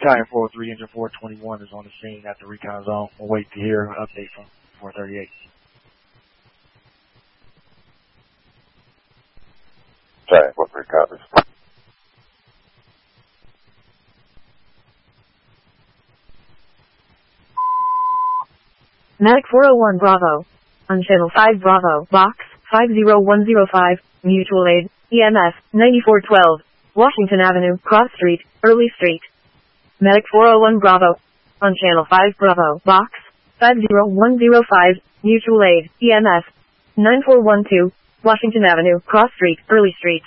Italian 403, engine 421 is on the scene at the recon zone. We'll wait to hear an update from 438. Italian 403 copies. Medic 401 Bravo. On channel 5 Bravo, box 50105, mutual aid, EMS 9412, Washington Avenue, Cross Street, Early Street. Medic 401 Bravo. On channel 5 Bravo, box 50105, mutual aid, EMS 9412, Washington Avenue, Cross Street, Early Street.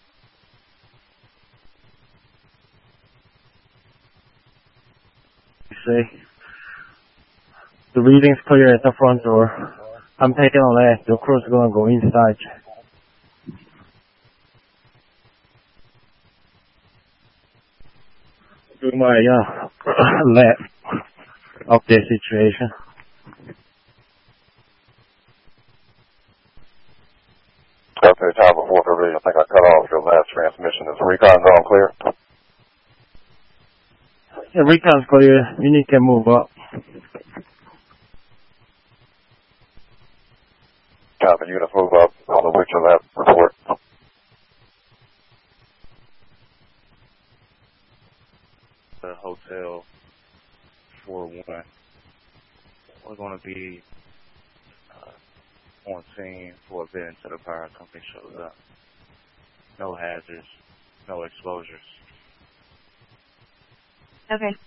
You see? The reading's clear at the front door. I'm taking a left. Your crew's gonna go inside. Do my left of this situation. Okay, Tower 438, I think I cut off your last transmission. Is the recon zone clear? Yeah, recon's clear. You need to move up. Copy, units move up on the way to that report. The Hotel 41. We're going to be on scene for a bit until the power company shows up. No hazards, no exposures. Okay.